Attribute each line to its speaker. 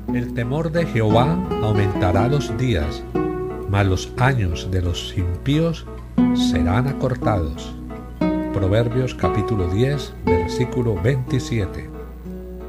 Speaker 1: El temor de Jehová aumentará los días, mas los años de los impíos serán acortados. Proverbios capítulo 10, versículo 27.